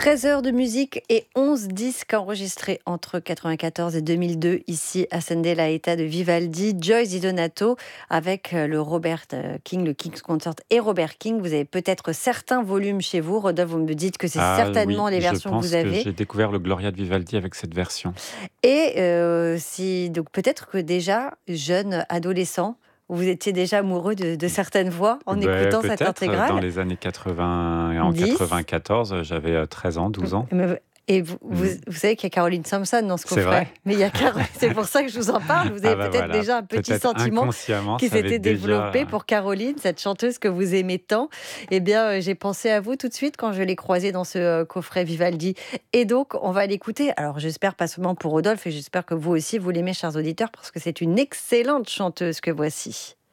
13 heures de musique et 11 disques enregistrés entre 1994 et 2002 ici à Sende La Eta de Vivaldi, Joyce Di Donato avec le Robert King, le King's Consort et Robert King. Vous avez peut-être certains volumes chez vous. Rodolphe, vous me dites que c'est certainement Oui, les je versions que vous pense que avez. j'ai découvert le Gloria de Vivaldi avec cette version. Et donc peut-être que déjà, jeune adolescent, vous étiez déjà amoureux de certaines voix en écoutant cette Peut-être dans intégrale. les années 80, en 10. 94, j'avais 13 ans, 12 ans. Et vous savez qu'il y a Caroline Samson dans ce C'est coffret. vrai? Mais il y a c'est pour ça que je vous en parle. Vous avez peut-être Voilà, déjà un petit peut-être sentiment inconsciemment, qui ça avait s'était développé déjà pour Caroline, cette chanteuse que vous aimez tant. Eh bien, j'ai pensé à vous tout de suite quand je l'ai croisée dans ce coffret Vivaldi. Et donc, on va l'écouter. Alors, j'espère pas seulement pour Rodolphe, et j'espère que vous aussi, vous l'aimez, chers auditeurs, parce que c'est une excellente chanteuse que voici.